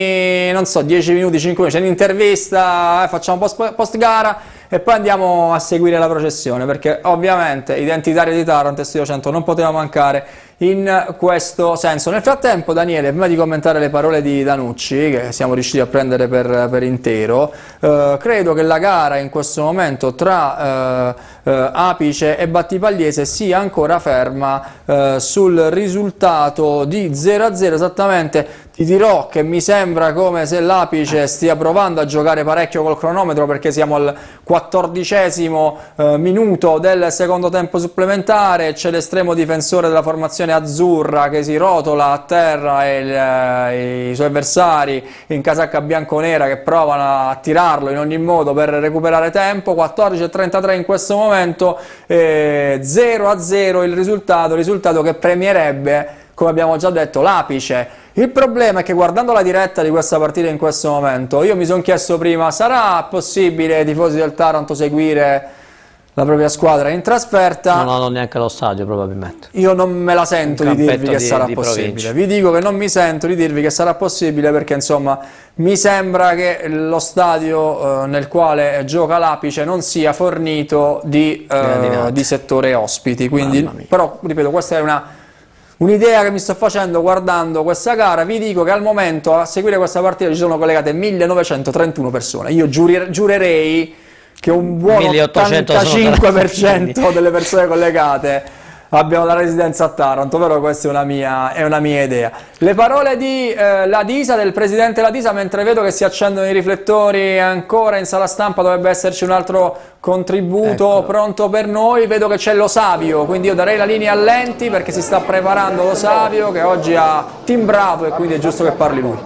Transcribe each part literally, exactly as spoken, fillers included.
non so, dieci minuti, cinque minuti, c'è un'intervista, eh, facciamo post, post gara e poi andiamo a seguire la processione, perché ovviamente Identitario di Taranto e Studio cento non poteva mancare in questo senso. Nel frattempo, Daniele, prima di commentare le parole di Danucci, che siamo riusciti a prendere per, per intero, eh, credo che la gara in questo momento tra eh, eh, Apice e Battipagliese sia ancora ferma eh, sul risultato di zero a zero. Esattamente, ti dirò che mi sembra come se l'Apice stia provando a giocare parecchio col cronometro, perché siamo al quattordicesimo eh, minuto del secondo tempo supplementare, c'è l'estremo difensore della formazione azzurra che si rotola a terra e il, eh, i suoi avversari in casacca bianconera che provano a tirarlo in ogni modo per recuperare tempo. Quattordici e trentatré in questo momento, eh, zero a zero il risultato, risultato che premierebbe, come abbiamo già detto, l'Apice. Il problema è che guardando la diretta di questa partita in questo momento, io mi sono chiesto prima: sarà possibile ai tifosi del Taranto seguire la propria squadra in trasferta? Non hanno neanche lo stadio, probabilmente. Io non me la sento di dirvi che di, sarà di possibile. provincia. Vi dico che non mi sento di dirvi che sarà possibile, perché insomma mi sembra che lo stadio eh, nel quale gioca l'Apice non sia fornito di, eh, di settore ospiti. Quindi, però, ripeto, questa è una un'idea che mi sto facendo guardando questa gara. Vi dico che al momento a seguire questa partita ci sono collegate millenovecentotrentuno persone. Io giuri, giurerei che un buon ottantacinque per cento delle persone collegate abbiano la residenza a Taranto, però questa è una mia, è una mia idea. Le parole di eh, Ladisa, del presidente Ladisa, mentre vedo che si accendono i riflettori ancora in sala stampa, dovrebbe esserci un altro contributo ecco. Pronto per noi. Vedo che c'è Lo Savio, quindi io darei la linea a Lenti perché si sta preparando Lo Savio, che oggi ha timbrato e quindi è giusto che parli lui.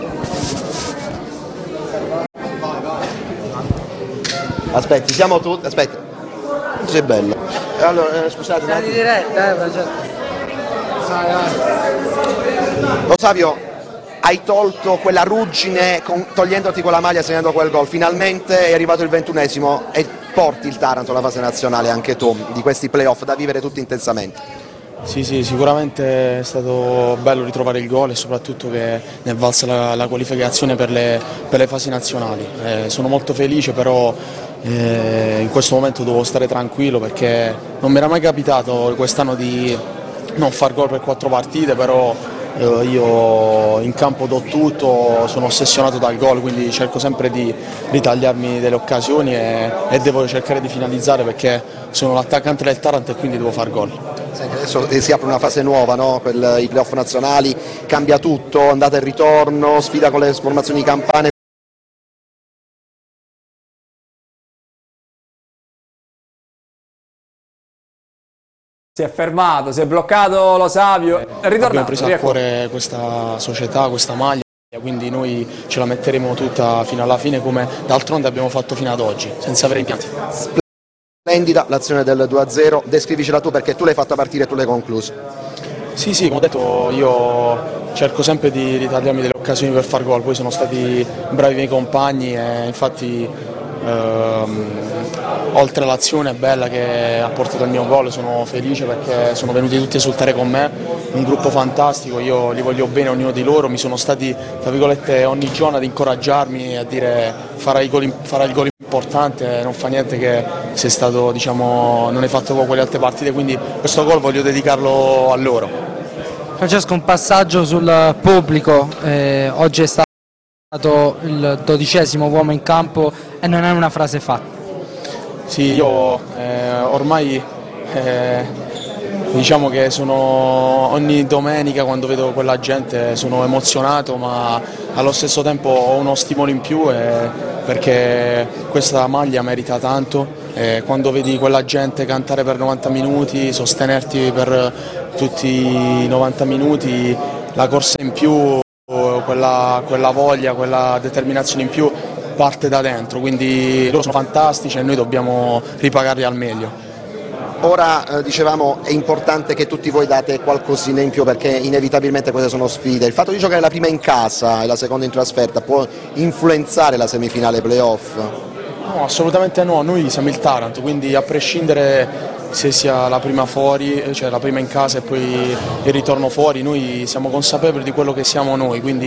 Aspetti, siamo tutti, aspetta, sei bello. Allora, eh, scusate, siamo di diretta, eh, Francesco. Lo Savio, hai tolto quella ruggine con, togliendoti quella maglia, segnando quel gol. Finalmente è arrivato il ventunesimo e porti il Taranto alla fase nazionale anche tu, di questi playoff da vivere tutti intensamente. Sì, sì, sicuramente è stato bello ritrovare il gol e soprattutto che ne è valsa la, la qualificazione per le, per le fasi nazionali. Eh, sono molto felice, però eh, in questo momento devo stare tranquillo, perché non mi era mai capitato quest'anno di non far gol per quattro partite, però eh, io in campo do tutto, sono ossessionato dal gol, quindi cerco sempre di ritagliarmi delle occasioni e, e devo cercare di finalizzare, perché sono l'attaccante del Taranto e quindi devo far gol. Adesso si apre una fase nuova, no? Per i playoff nazionali, cambia tutto, andata e ritorno, sfida con le formazioni campane. Si è fermato, si è bloccato Lo Savio, è ritornato. Abbiamo preso a cuore questa società, questa maglia, quindi noi ce la metteremo tutta fino alla fine, come d'altronde abbiamo fatto fino ad oggi, senza avere impianti. Splendida l'azione del due a zero, descrivicela tu, perché tu l'hai fatta partire e tu l'hai conclusa. Sì, sì, come ho detto, io cerco sempre di ritagliarmi delle occasioni per far gol, poi sono stati bravi i miei compagni e infatti ehm, oltre all'azione bella che ha portato il mio gol, sono felice perché sono venuti tutti a esultare con me, un gruppo fantastico, io li voglio bene ognuno di loro, mi sono stati tra virgolette ogni giorno ad incoraggiarmi e a dire farai il gol, farai il gol importante, non fa niente che sei stato, diciamo, non hai fatto con quelle altre partite, quindi questo gol voglio dedicarlo a loro. Francesco, un passaggio sul pubblico, eh, oggi è stato il dodicesimo uomo in campo e non è una frase fatta. Sì, io eh, ormai eh, diciamo che sono ogni domenica quando vedo quella gente sono emozionato, ma allo stesso tempo ho uno stimolo in più eh, perché questa maglia merita tanto. Eh, quando vedi quella gente cantare per novanta minuti, sostenerti per tutti i novanta minuti, la corsa in più, quella, quella voglia, quella determinazione in più parte da dentro, quindi loro sono fantastici e noi dobbiamo ripagarli al meglio. Ora eh, dicevamo è importante che tutti voi date qualcosina in più, perché inevitabilmente queste sono sfide. Il fatto di giocare la prima in casa e la seconda in trasferta può influenzare la semifinale playoff? No, assolutamente no, noi siamo il Taranto, quindi a prescindere se sia la prima fuori, cioè la prima in casa e poi il ritorno fuori, noi siamo consapevoli di quello che siamo noi, quindi